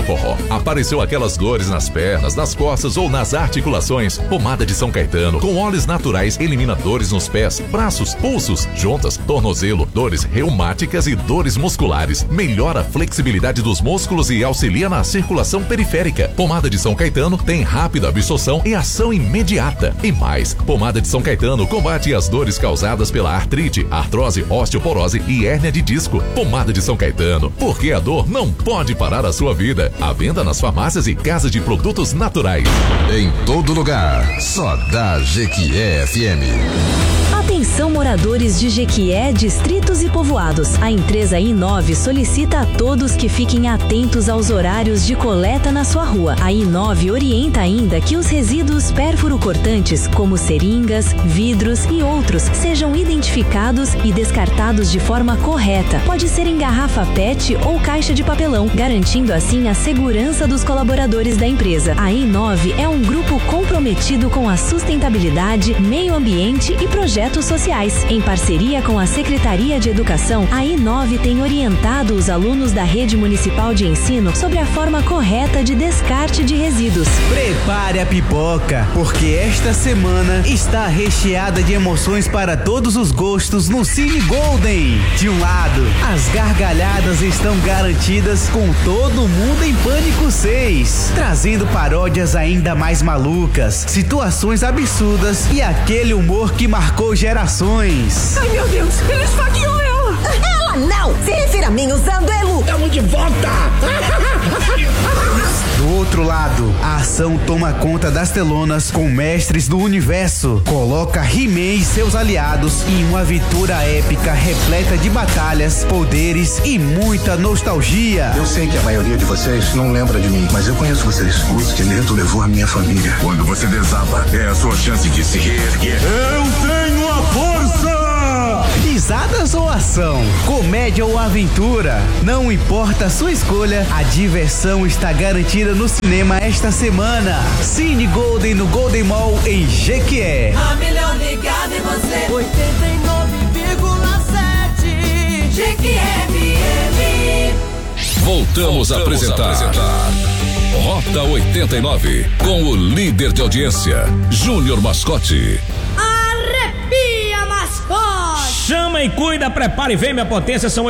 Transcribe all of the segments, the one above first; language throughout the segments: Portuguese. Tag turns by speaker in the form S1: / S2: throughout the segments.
S1: pro forró. Apareceu aquelas dores nas pernas, nas costas ou nas articulações? Pomada de São Caetano, com óleos naturais, elimina dores nos pés, braços, pulsos, juntas, tornozelo, dores reumáticas e dores musculares. Melhora a flexibilidade dos músculos e auxilia na circulação periférica. Pomada de São Caetano tem rápida absorção e ação imediata. E mais, pomada de São Caetano combate as dores causadas pela artrite, artrose, osteoporose e hérnia de disco. Pomada de São Caetano, porque a dor não pode parar a sua vida. À venda nas farmácias e casas de produtos naturais.
S2: Em todo lugar, só dá Jequié FM.
S3: Atenção moradores de Jequié, distritos e povoados. A empresa I9 solicita a todos que fiquem atentos aos horários de coleta na sua rua. A I9 orienta ainda que os resíduos pérfuro-cortantes, como seringas, vidros e outros, sejam identificados e descartados de forma correta. Pode ser em garrafa PET ou caixa de papelão, garantindo assim a segurança dos colaboradores da empresa. A I9 é um grupo comprometido com a sustentabilidade, meio ambiente e projetos sociais. Em parceria com a Secretaria de Educação, a I9 tem orientado os alunos da Rede Municipal de Ensino sobre a forma correta de descarte de resíduos.
S4: Prepare a pipoca, porque esta semana está recheada de emoções para todos os gostos no Cine Golden. De um lado, as gargalhadas estão garantidas com Todo Mundo em Pânico 6, trazendo paródias ainda mais malucas, situações absurdas e aquele humor que marcou gerações.
S5: Ai meu Deus, ele esfaqueou ela!
S6: Ela não! Se refira a mim usando Elu!
S5: Estamos de volta!
S4: Do outro lado, a ação toma conta das telonas com mestres do universo. Coloca He-Man e seus aliados em uma aventura épica repleta de batalhas, poderes e muita nostalgia.
S7: Eu sei que a maioria de vocês não lembra de mim, mas eu conheço vocês. O esqueleto levou a minha família. Quando você desaba, é a sua chance de se reerguer.
S5: Eu tenho a força!
S4: Risadas ou ação, comédia ou aventura, não importa a sua escolha, a diversão está garantida no cinema esta semana. Cine Golden no Golden Mall em Jequié.
S5: A melhor ligada em você. 89,7 Jequié FM.
S1: Voltamos a apresentar Rota 89 com o líder de audiência, Júnior Mascote.
S5: Arrepia, mascote!
S8: Chama e cuida, prepare e vem, minha potência. São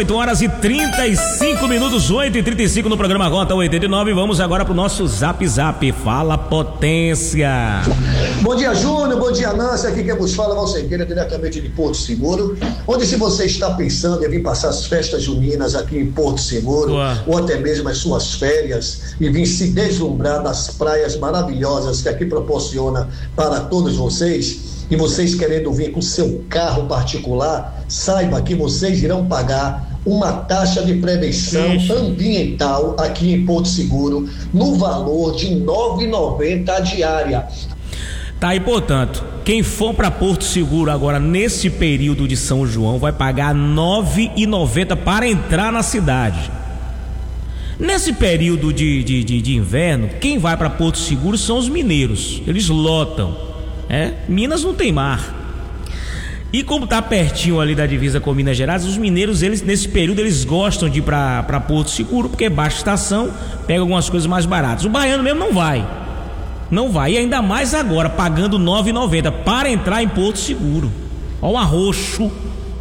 S8: 8h35, 8h35 no programa Rota 89. Vamos agora pro nosso Zap Zap. Fala, potência.
S9: Bom dia, Júnior. Bom dia, Nancy. Aqui quem vos fala, Valcenteira, diretamente de Porto Seguro. Onde, se você está pensando em vir passar as festas juninas aqui em Porto Seguro, ou até mesmo as suas férias, e vir se deslumbrar das praias maravilhosas que aqui proporciona para todos vocês, e vocês querendo vir com seu carro particular, saiba que vocês irão pagar uma taxa de prevenção ambiental aqui em Porto Seguro no valor de R$ 9,90 a diária.
S8: Tá aí, portanto, quem for para Porto Seguro agora nesse período de São João vai pagar R$ 9,90 para entrar na cidade. Nesse período de inverno, quem vai para Porto Seguro são os mineiros, eles lotam. Minas não tem mar. E como tá pertinho ali da divisa com Minas Gerais, os mineiros, eles nesse período eles gostam de ir para Porto Seguro, porque é baixa estação, pega algumas coisas mais baratas. O baiano mesmo não vai. E ainda mais agora, pagando R$ 9,90 para entrar em Porto Seguro. Ó o arroxo,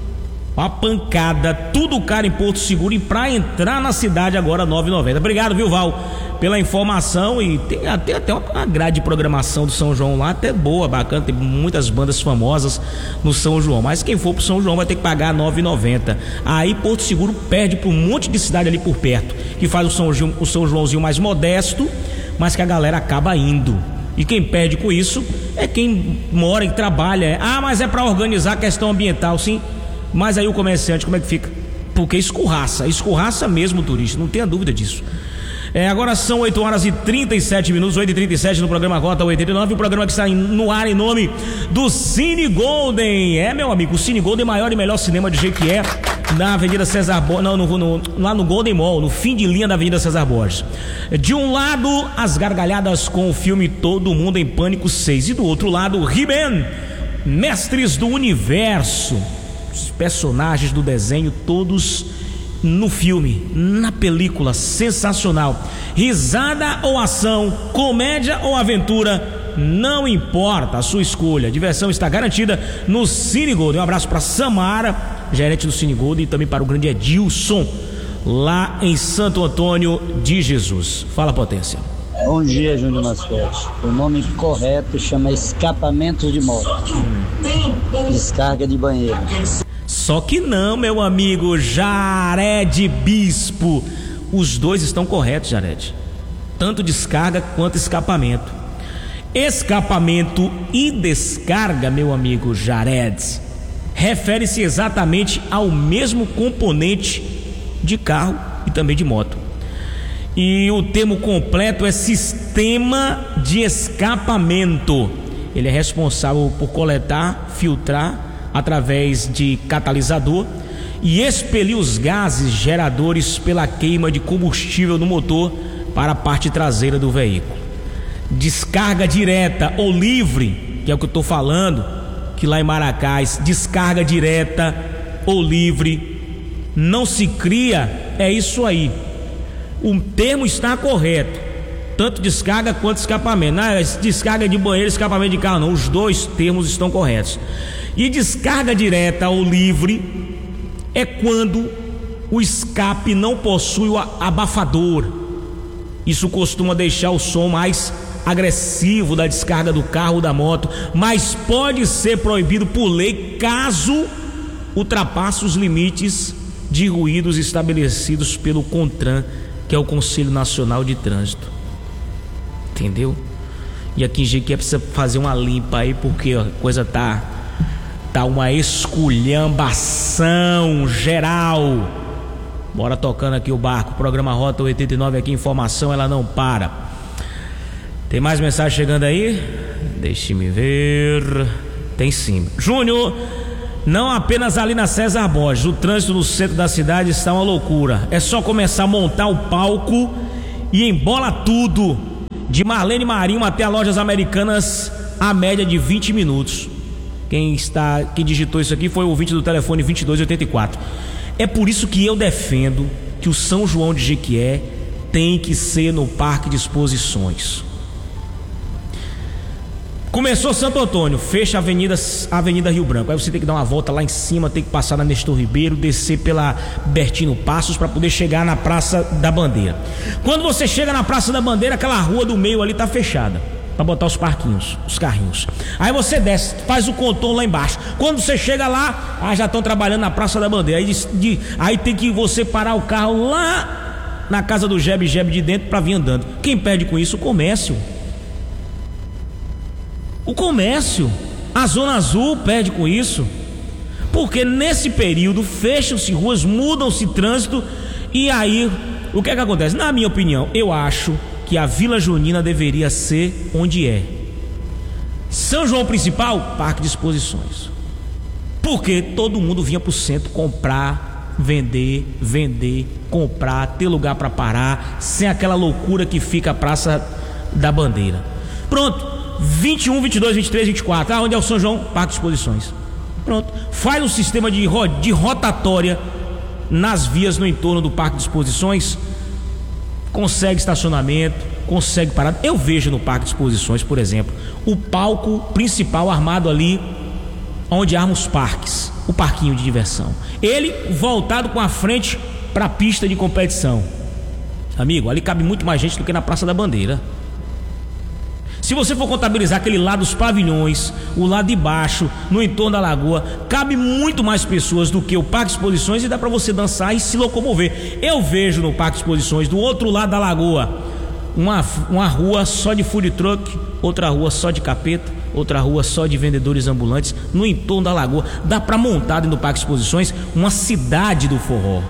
S8: ó a pancada, tudo caro em Porto Seguro, e para entrar na cidade agora R$ 9,90. Obrigado, viu, Val, pela informação. E tem até uma grade de programação do São João lá, até boa, bacana, tem muitas bandas famosas no São João, mas quem for pro São João vai ter que pagar R$ 9,90. Aí Porto Seguro perde para um monte de cidade ali por perto, que faz o São Joãozinho mais modesto, mas que a galera acaba indo. E quem perde com isso é quem mora e trabalha. Mas é para organizar a questão ambiental, sim, mas aí o comerciante como é que fica? Porque escurraça mesmo o turista, não tenha dúvida disso. Agora são 8h37, 8h37 no programa Rota 89, o programa que está no ar em nome do Cine Golden. Meu amigo, o Cine Golden, maior e melhor cinema de Jequié, na Avenida César Borges, lá no Golden Mall, no fim de linha da Avenida César Borges. De um lado, as gargalhadas com o filme Todo Mundo em Pânico 6, e do outro lado, He-Man, Mestres do Universo. Os personagens do desenho todos no filme, na película, sensacional. Risada ou ação, comédia ou aventura, não importa a sua escolha, a diversão está garantida no Cine Golden. Um abraço para Samara, gerente do Cine Golden, e também para o grande Edilson, lá em Santo Antônio de Jesus. Fala, Potência.
S10: Bom dia, Júnior Mascote. O nome correto chama escapamento de moto. Descarga de banheiro.
S8: Só que não, meu amigo Jared Bispo. Os dois estão corretos, Jared. Tanto descarga quanto escapamento. Escapamento e descarga, meu amigo Jared, refere-se exatamente ao mesmo componente de carro e também de moto. E o termo completo é sistema de escapamento. Ele é responsável por coletar, filtrar através de catalisador e expelir os gases geradores pela queima de combustível no motor para a parte traseira do veículo. Descarga direta ou livre, que é o que eu estou falando, que lá em Maracás, descarga direta ou livre, não se cria, é isso aí. O termo está correto, tanto descarga quanto escapamento. Não é descarga de banheiro, escapamento de carro, não. Os dois termos estão corretos. E descarga direta ou livre é quando o escape não possui o abafador. Isso costuma deixar o som mais agressivo da descarga do carro ou da moto, mas pode ser proibido por lei caso ultrapasse os limites de ruídos estabelecidos pelo CONTRAN, que é o Conselho Nacional de Trânsito. Entendeu? E aqui em Jequié precisa fazer uma limpa aí, porque a coisa tá uma esculhambação geral. Bora tocando aqui o barco. Programa Rota 89 aqui, informação, ela não para. Tem mais mensagem chegando aí? Deixe-me ver. Tem sim. Júnior, não apenas ali na César Borges, o trânsito no centro da cidade está uma loucura. É só começar a montar o palco e embola tudo. De Marlene Marinho até a Lojas Americanas, a média de 20 minutos. Quem digitou isso aqui foi o ouvinte do telefone 2284. É por isso que eu defendo que o São João de Jequié tem que ser no Parque de Exposições. Começou Santo Antônio, fecha a Avenida Rio Branco. Aí você tem que dar uma volta lá em cima, tem que passar na Nestor Ribeiro, descer pela Bertino Passos para poder chegar na Praça da Bandeira. Quando você chega na Praça da Bandeira, aquela rua do meio ali tá fechada para botar os parquinhos, os carrinhos. Aí você desce, faz o contorno lá embaixo. Quando você chega lá, já estão trabalhando na Praça da Bandeira. Aí tem que você parar o carro lá na casa do Jebe de dentro para vir andando. Quem perde com isso? O comércio. O comércio, a Zona Azul perde com isso, porque nesse período fecham-se ruas, mudam-se trânsito, e aí o que é que acontece? Na minha opinião, eu acho que a Vila Junina deveria ser onde é. São João Principal, Parque de Exposições, porque todo mundo vinha pro centro comprar, vender, comprar, ter lugar para parar, sem aquela loucura que fica a Praça da Bandeira. Pronto. 21, 22, 23, 24. Onde é o São João? Parque de Exposições. Pronto. Faz um sistema de rotatória nas vias no entorno do Parque de Exposições. Consegue estacionamento, consegue parada. Eu vejo no Parque de Exposições, por exemplo, o palco principal armado ali onde arma os parques, o parquinho de diversão. Ele voltado com a frente para a pista de competição. Amigo, ali cabe muito mais gente do que na Praça da Bandeira. Se você for contabilizar aquele lado dos pavilhões, o lado de baixo, no entorno da lagoa, cabe muito mais pessoas do que o Parque de Exposições, e dá para você dançar e se locomover. Eu vejo no Parque de Exposições, do outro lado da lagoa, uma rua só de food truck, outra rua só de capeta, outra rua só de vendedores ambulantes. No entorno da lagoa dá para montar dentro do Parque de Exposições uma cidade do forró.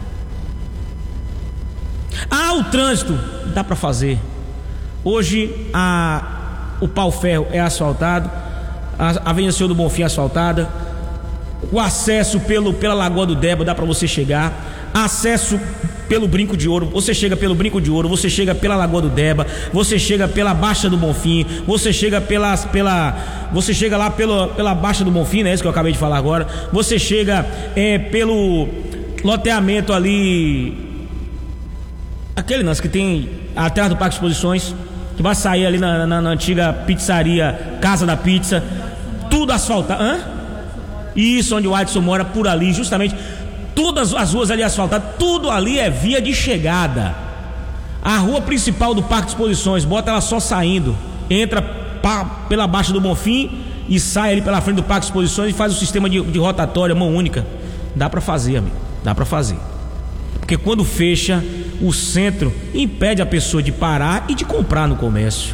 S8: O trânsito dá para fazer. Hoje o pau-ferro é asfaltado, a Avenida Senhor do Bonfim é asfaltada, o acesso pela Lagoa do Deba dá para você chegar, acesso pelo Brinco de Ouro, você chega pelo Brinco de Ouro, você chega pela Lagoa do Deba, você chega pela Baixa do Bonfim, você chega você chega lá pela Baixa do Bonfim, né? Isso que eu acabei de falar agora. Você chega pelo loteamento ali, aquele lance que tem atrás do Parque Exposições, que vai sair ali na antiga pizzaria Casa da Pizza, tudo asfaltado. Isso, onde o Adson mora, por ali, justamente. Todas as ruas ali asfaltadas, tudo ali é via de chegada. A rua principal do Parque de Exposições, bota ela só saindo, entra pela Baixa do Bonfim e sai ali pela frente do Parque de Exposições e faz o sistema de rotatória, mão única. Dá pra fazer, amigo, dá pra fazer. Porque quando fecha, o centro impede a pessoa de parar e de comprar no comércio.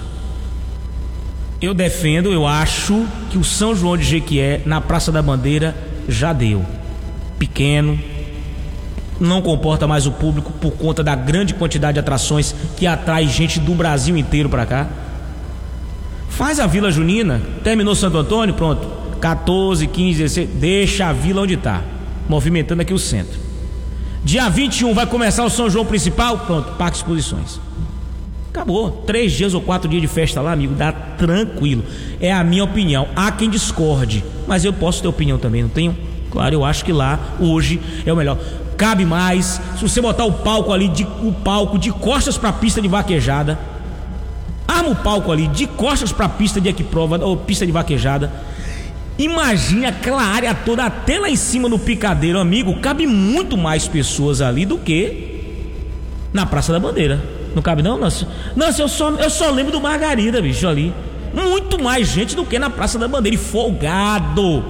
S8: Eu acho que o São João de Jequié, na Praça da Bandeira, já deu. Pequeno, não comporta mais o público por conta da grande quantidade de atrações que atrai gente do Brasil inteiro pra cá. Faz a Vila Junina, terminou Santo Antônio, pronto, 14, 15, 16, deixa a vila onde tá, movimentando aqui o centro. Dia 21 vai começar o São João principal, pronto, Parque Exposições. Acabou, 3 dias ou 4 dias de festa lá, amigo, dá tranquilo. É a minha opinião, há quem discorde, mas eu posso ter opinião também, não tenho? Claro, eu acho que lá, hoje, é o melhor. Cabe mais, se você botar o palco ali, o palco de costas pra pista de vaquejada, arma o palco ali, de costas pra pista de equiprova, ou pista de vaquejada, imagine aquela área toda, até lá em cima no picadeiro, amigo, cabe muito mais pessoas ali do que na Praça da Bandeira. Não cabe não, Nancy? Nancy, eu só lembro do Margarida, bicho, ali. Muito mais gente do que na Praça da Bandeira, e folgado,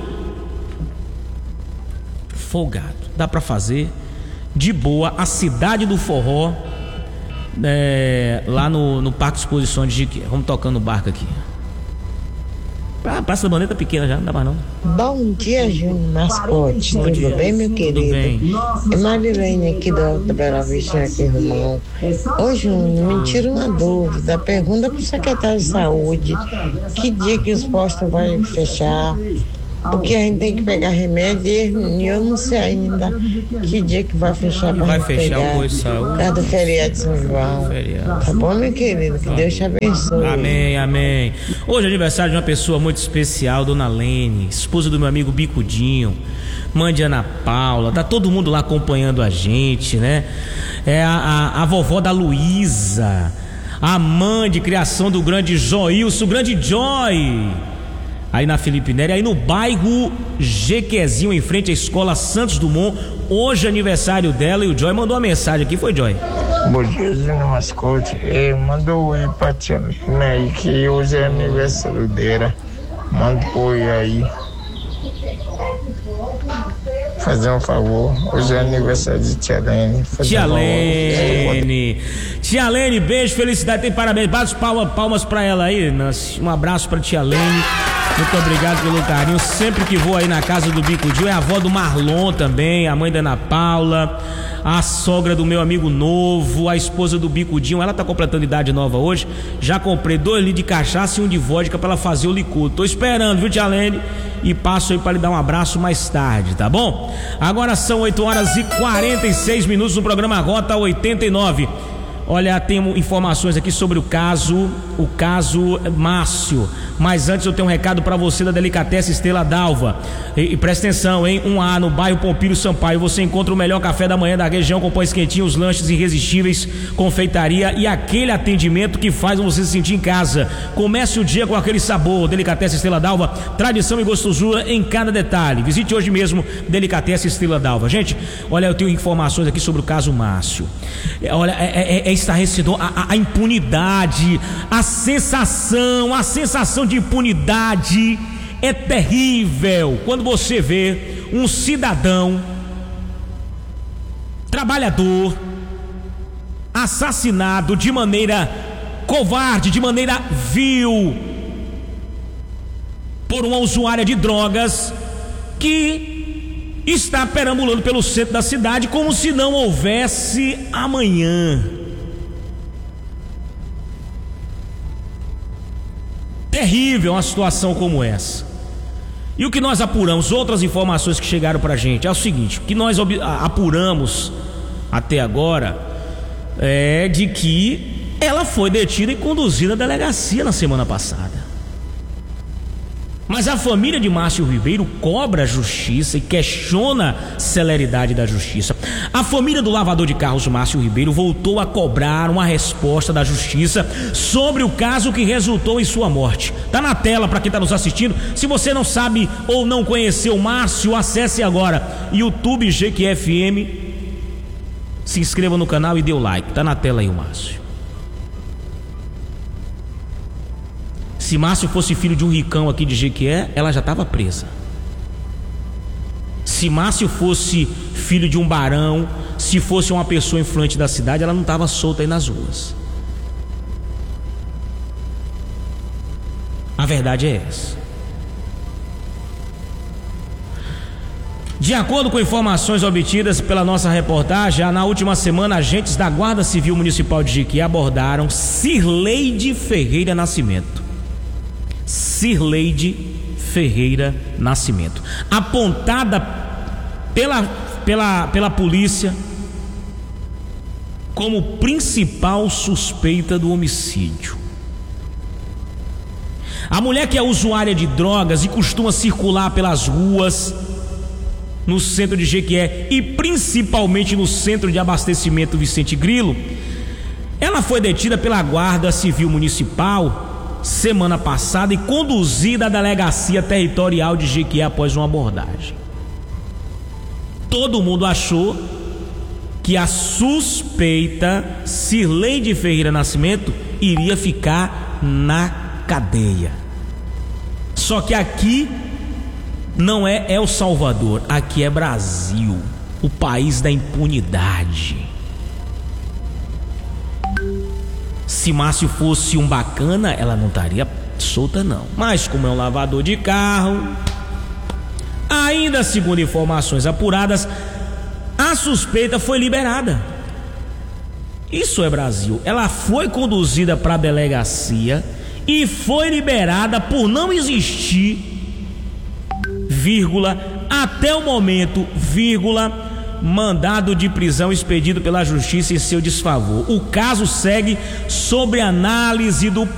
S8: dá pra fazer de boa a cidade do forró, lá no Parque de Exposições de Jequié. Vamos tocando o barco aqui. A Praça da Bandeira tá pequena já, não dá mais não.
S11: Bom dia, Júnior Mascote. Tudo bem, meu querido?
S8: Tudo bem.
S11: É Marilene aqui do Alto da Bela Vista, aqui, irmão. Ô, Júnior, me tira uma dúvida. Pergunta pro secretário de Saúde que dia que os postos vão fechar. Porque a gente tem que pegar remédio e eu não sei ainda que dia que vai fechar pra gente pegar. Vai fechar o posto de saúde. Por causa do feriado de São João. Tá bom, meu querido? Que Deus te abençoe.
S8: Amém, amém. Hoje é aniversário de uma pessoa muito especial, Dona Lene, esposa do meu amigo Bicudinho, mãe de Ana Paula. Tá todo mundo lá acompanhando a gente, né? É a vovó da Luísa, a mãe de criação do grande Joilson, o grande Joy, aí na Felipe Neri, aí no bairro Jequezinho, em frente à Escola Santos Dumont. Hoje é aniversário dela e o Joy mandou uma mensagem aqui. Foi, Joy?
S12: Bom dia, Júnior Mascote. Mandou oi pra tia Ney, que hoje é aniversário dela. Manda oi aí. Fazer um favor, hoje é aniversário de Tia Lene.
S8: Tia Lene, beijo, felicidade, tem parabéns. Bate palmas pra ela aí. Um abraço pra Tia Lene. Muito obrigado pelo carinho. Sempre que vou aí na casa do Bicudinho, é a avó do Marlon também, a mãe da Ana Paula, a sogra do meu amigo Novo, a esposa do Bicudinho. Ela tá completando idade nova hoje. Já comprei 2 litros de cachaça e 1 de vodka pra ela fazer o licor. Tô esperando, viu, Tia Lene? E passo aí pra lhe dar um abraço mais tarde, tá bom? Agora são 8h46 no programa Rota 89. Olha, temos informações aqui sobre o caso Márcio. Mas antes eu tenho um recado para você da Delicatessen Estrela d'Alva. E presta atenção, hein? 1A no bairro Pompírio Sampaio. Você encontra o melhor café da manhã da região, com pães quentinhos, lanches irresistíveis, confeitaria e aquele atendimento que faz você se sentir em casa. Comece o dia com aquele sabor. Delicatessen Estrela d'Alva, tradição e gostosura em cada detalhe. Visite hoje mesmo Delicatessen Estrela d'Alva. Gente, olha, eu tenho informações aqui sobre o caso Márcio. Olha, é estarrecedor a impunidade, a sensação de impunidade é terrível quando você vê um cidadão trabalhador assassinado de maneira covarde, de maneira vil, por uma usuária de drogas que está perambulando pelo centro da cidade como se não houvesse amanhã. Terrível uma situação como essa. E o que nós apuramos, outras informações que chegaram pra gente, é o seguinte: o que nós apuramos até agora é de que ela foi detida e conduzida à delegacia na semana passada. Mas a família de Márcio Ribeiro cobra a justiça e questiona a celeridade da justiça. A família do lavador de carros Márcio Ribeiro voltou a cobrar uma resposta da justiça sobre o caso que resultou em sua morte. Tá na tela para quem está nos assistindo. Se você não sabe ou não conheceu o Márcio, acesse agora YouTube JQFM, se inscreva no canal e dê o like. Tá na tela aí o Márcio. Se Márcio fosse filho de um ricão aqui de Jequié, ela já estava presa. Se Márcio fosse filho de um barão, se fosse uma pessoa influente da cidade, ela não estava solta aí nas ruas. A verdade é essa. De acordo com informações obtidas pela nossa reportagem, na última semana, agentes da Guarda Civil Municipal de Jequié abordaram Cirleide Ferreira Nascimento. Cirleide Ferreira Nascimento, apontada pela polícia como principal suspeita do homicídio. A mulher, que é usuária de drogas e costuma circular pelas ruas no centro de Jequié e principalmente no centro de abastecimento Vicente Grilo, ela foi detida pela Guarda Civil Municipal semana passada e conduzida à Delegacia Territorial de Jequié após uma abordagem. Todo mundo achou que a suspeita Cirleide Ferreira Nascimento iria ficar na cadeia. Só que aqui não é El Salvador, aqui é Brasil, o país da impunidade. Se Márcio fosse um bacana, ela não estaria solta não. Mas como é um lavador de carro, ainda segundo informações apuradas, a suspeita foi liberada. Isso é Brasil. Ela foi conduzida para a delegacia e foi liberada por não existir, vírgula, até o momento, vírgula, mandado de prisão expedido pela justiça em seu desfavor. O caso segue sob análise do